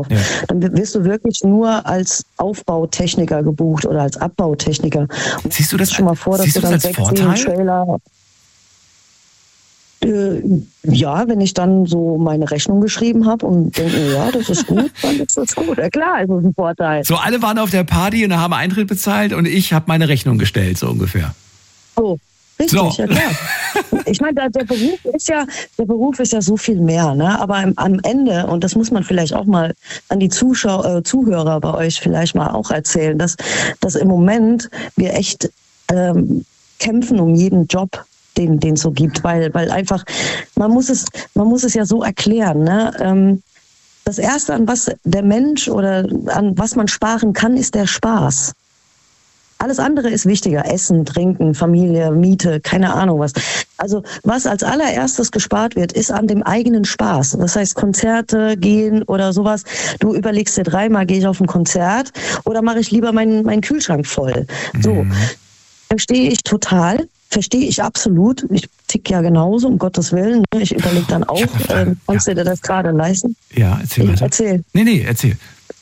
Ja. Dann wirst du wirklich nur als Aufbautechniker gebucht oder als Abbautechniker. Und Siehst du das schon mal vor, dass siehst du du dann das als 16 Vorteil? Trailer. Ja, wenn ich dann so meine Rechnung geschrieben habe und denke, ja, das ist gut, dann ist das gut. Ja, klar, ist das ein Vorteil. So, alle waren auf der Party und haben Eintritt bezahlt und ich habe meine Rechnung gestellt, so ungefähr. Oh, richtig, So. ja klar. Ich meine, der Beruf ist ja so viel mehr, ne? Aber am Ende, und das muss man vielleicht auch mal an die Zuhörer bei euch vielleicht mal auch erzählen, dass im Moment wir echt kämpfen um jeden Job, den es so gibt, weil einfach, man muss es ja so erklären, ne? Das Erste, an was der Mensch oder an was man sparen kann, ist der Spaß. Alles andere ist wichtiger. Essen, Trinken, Familie, Miete, keine Ahnung was. Also was als allererstes gespart wird, ist an dem eigenen Spaß. Das heißt Konzerte gehen oder sowas. Du überlegst dir dreimal, gehe ich auf ein Konzert oder mache ich lieber meinen Kühlschrank voll. So, verstehe ich total. Verstehe ich absolut. Ich tick ja genauso, um Gottes Willen. Ich überlege dann auch, kannst du dir das gerade leisten? Ja, erzähl weiter. Erzähl. Nee, erzähl.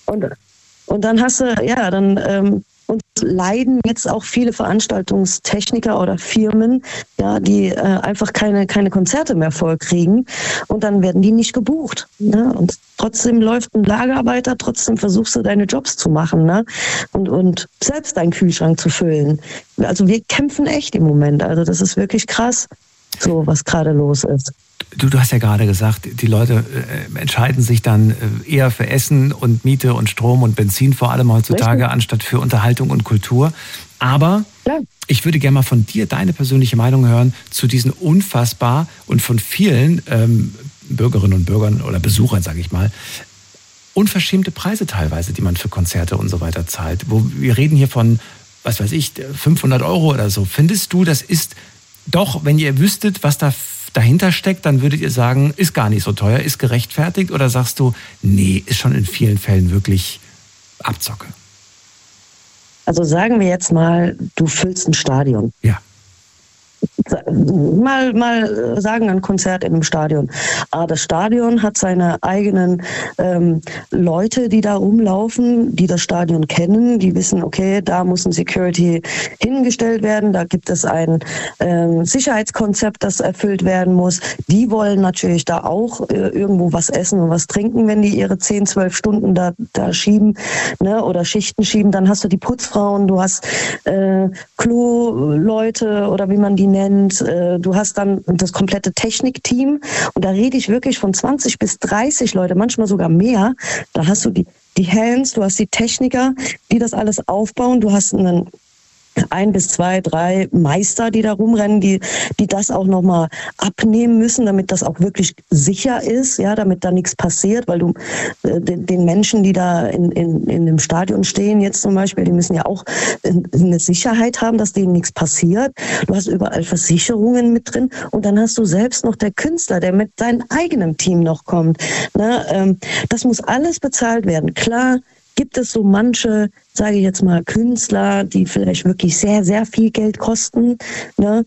Und dann hast du, ja, dann und leiden jetzt auch viele Veranstaltungstechniker oder Firmen, ja, die einfach keine Konzerte mehr vollkriegen und dann werden die nicht gebucht. Ne? Und trotzdem läuft ein Lagerarbeiter, trotzdem versuchst du deine Jobs zu machen, ne? und selbst deinen Kühlschrank zu füllen. Also wir kämpfen echt im Moment. Also das ist wirklich krass, so was gerade los ist. Du hast ja gerade gesagt, die Leute entscheiden sich dann eher für Essen und Miete und Strom und Benzin vor allem heutzutage, Richtig. anstatt für Unterhaltung und Kultur. Aber Ja. ich würde gerne mal von dir deine persönliche Meinung hören zu diesen unfassbar und von vielen Bürgerinnen und Bürgern oder Besuchern, sage ich mal, unverschämte Preise teilweise, die man für Konzerte und so weiter zahlt. Wir reden hier von, was weiß ich, 500 € oder so. Findest du, das ist doch, wenn ihr wüsstet, was dahinter steckt, dann würdet ihr sagen, ist gar nicht so teuer, ist gerechtfertigt? Oder sagst du, nee, ist schon in vielen Fällen wirklich Abzocke? Also sagen wir jetzt mal, du füllst ein Stadion. Ja. Mal sagen, ein Konzert in einem Stadion. Das Stadion hat seine eigenen Leute, die da rumlaufen, die das Stadion kennen, die wissen, okay, da muss ein Security hingestellt werden, da gibt es ein Sicherheitskonzept, das erfüllt werden muss. Die wollen natürlich da auch irgendwo was essen und was trinken, wenn die ihre 10, 12 Stunden da schieben, ne, oder Schichten schieben. Dann hast du die Putzfrauen, du hast Klo-Leute oder wie man die nennt. Du hast dann das komplette Technikteam und da rede ich wirklich von 20 bis 30 Leute, manchmal sogar mehr. Da hast du die Hands, du hast die Techniker, die das alles aufbauen. Du hast einen 1 bis 2, 3 Meister, die da rumrennen, die das auch nochmal abnehmen müssen, damit das auch wirklich sicher ist, ja, damit da nichts passiert, weil du den Menschen, die da in dem Stadion stehen jetzt zum Beispiel, die müssen ja auch eine Sicherheit haben, dass denen nichts passiert. Du hast überall Versicherungen mit drin und dann hast du selbst noch der Künstler, der mit seinem eigenen Team noch kommt. Ne? Das muss alles bezahlt werden. Klar, gibt es so manche, sage ich jetzt mal, Künstler, die vielleicht wirklich sehr, sehr viel Geld kosten, ne?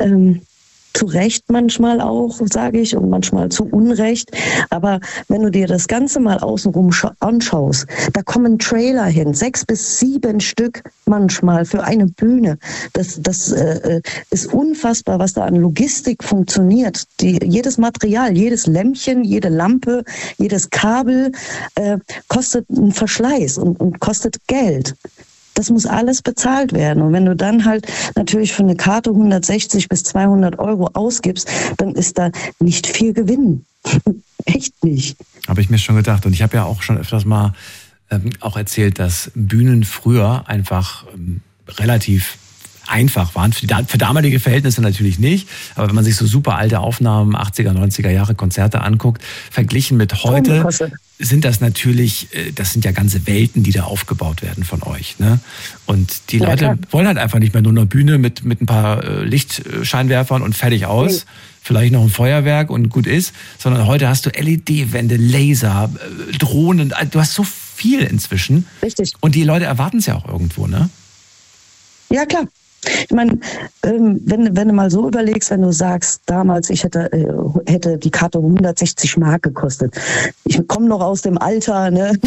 Zu Recht manchmal auch, sage ich, und manchmal zu Unrecht. Aber wenn du dir das Ganze mal außenrum anschaust, da kommen Trailer hin, 6 bis 7 Stück manchmal für eine Bühne. Das ist unfassbar, was da an Logistik funktioniert. Jedes Material, jedes Lämpchen, jede Lampe, jedes Kabel kostet einen Verschleiß und kostet Geld. Das muss alles bezahlt werden. Und wenn du dann halt natürlich für eine Karte 160 bis 200 € ausgibst, dann ist da nicht viel Gewinn. Echt nicht. Habe ich mir schon gedacht. Und ich habe ja auch schon öfters mal auch erzählt, dass Bühnen früher einfach relativ einfach waren. Für damalige Verhältnisse natürlich nicht. Aber wenn man sich so super alte Aufnahmen, 80er, 90er Jahre Konzerte anguckt, verglichen mit heute, sind das natürlich, das sind ja ganze Welten, die da aufgebaut werden von euch. Ne? Und die Leute wollen halt einfach nicht mehr nur eine Bühne mit ein paar Lichtscheinwerfern und fertig aus. Vielleicht noch ein Feuerwerk und gut ist. Sondern heute hast du LED-Wände, Laser, Drohnen. Du hast so viel inzwischen. Richtig. Und die Leute erwarten es ja auch irgendwo, ne? Ja, klar. Ich meine, wenn du mal so überlegst, wenn du sagst, damals hätte die Karte 160 Mark gekostet. Ich komme noch aus dem Alter, ne?